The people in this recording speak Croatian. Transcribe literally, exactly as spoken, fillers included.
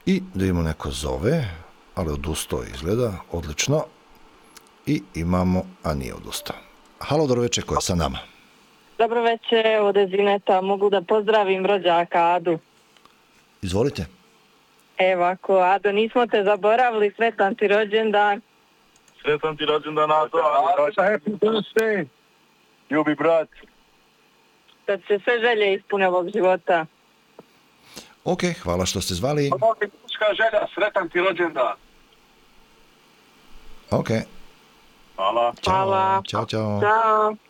I da imamo neko zove, ali odustao izgleda, odlično. I imamo, a nije odustao. Halo, dobro večer, ko je sa nama? Dobro večer, ovdje Zineta, mogu da pozdravim rođaka Adu. Izvolite. Evo, ako Ado, nismo te zaboravili, sretan ti rođendan. Sretan ti rođendan, Ado. Happy birthday, ljubi brat. Da se sve želje ispune ovog života. Ok, hvala što ste zvali. Muška želja, sretan ti rođendan. Ok. Hvala. Ćao, Hvala. Ćao, čao. Ćao.